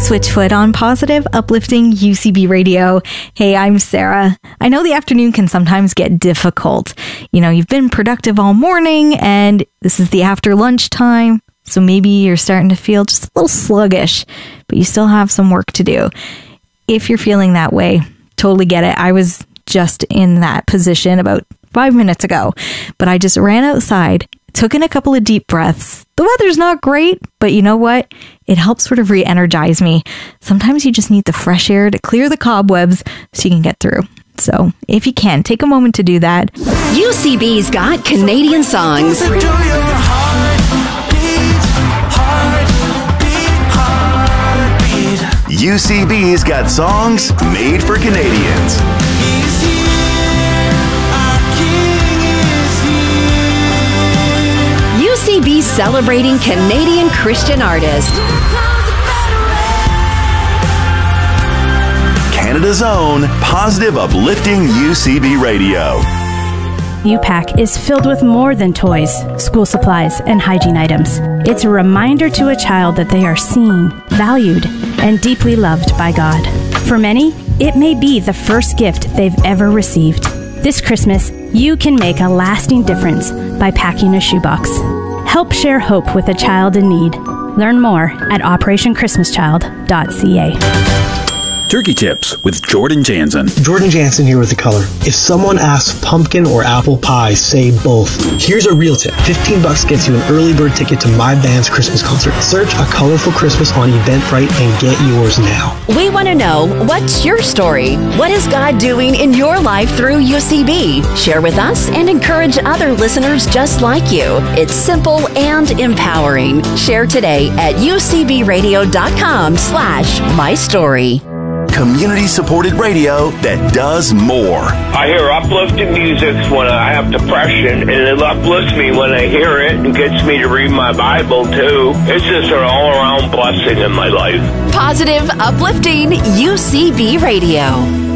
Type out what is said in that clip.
Switchfoot on Positive, Uplifting UCB Radio. Hey, I'm Sarah. I know the afternoon can sometimes get difficult. You know, you've been productive all morning and this is the after lunch time. So maybe you're starting to feel just a little sluggish, but you still have some work to do. If you're feeling that way, totally get it. I was just in that position about 5 minutes ago, but I just ran outside, took in a couple of deep breaths. The weather's not great, but you know what? It helps sort of re-energize me. Sometimes you just need the fresh air to clear the cobwebs so you can get through. So if you can, take a moment to do that. UCB's got Canadian songs. UCB's got songs made for Canadians. UCB celebrating Canadian Christian artists. Canada's own positive, uplifting UCB Radio. U-Pack is filled with more than toys, school supplies, and hygiene items. It's a reminder to a child that they are seen, valued, and deeply loved by God. For many, it may be the first gift they've ever received. This Christmas, you can make a lasting difference by packing a shoebox. Help share hope with a child in need. Learn more at operationchristmaschilд.ca. Turkey Tips with Jordan Jansen. Jordan Jansen here with the color. If someone asks pumpkin or apple pie, say both. Here's a real tip. $15 gets you an early bird ticket to my band's Christmas concert. Search A Colorful Christmas on Eventbrite and get yours now. We want to know, what's your story? What is God doing in your life through UCB? Share with us and encourage other listeners just like you. It's simple and empowering. Share today at ucbradio.com/mystory. Community-supported radio that does more. I hear uplifting music when I have depression, and it uplifts me when I hear it and gets me to read my Bible, too. It's just an all-around blessing in my life. Positive, uplifting UCB Radio.